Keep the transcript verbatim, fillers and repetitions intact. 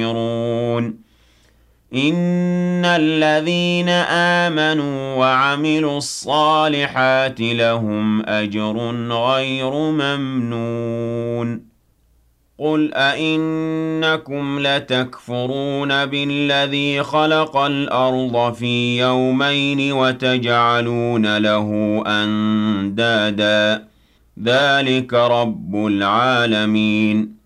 إِنَّ الَّذِينَ آمَنُوا وَعَمِلُوا الصَّالِحَاتِ لَهُمْ أَجْرٌ غَيْرُ مَمْنُونٍ قُلْ أَئِنَّكُمْ لَتَكْفُرُونَ بِالَّذِي خَلَقَ الْأَرْضَ فِي يَوْمَيْنِ وَتَجْعَلُونَ لَهُ أَندَادًا ۚ ذَٰلِكَ رَبُّ الْعَالَمِينَ